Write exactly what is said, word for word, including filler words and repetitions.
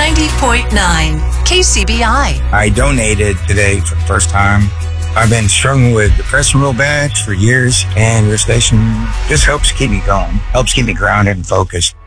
ninety point nine K C B I. I donated today for the first time. I've been struggling with depression real bad for years, and your station just helps keep me going, helps keep me grounded and focused.